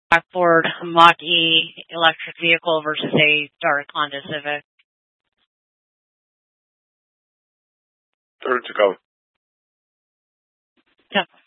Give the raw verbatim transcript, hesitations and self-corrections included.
Ford Mach-E electric vehicle versus a dark Honda Civic? Third to go. Yeah.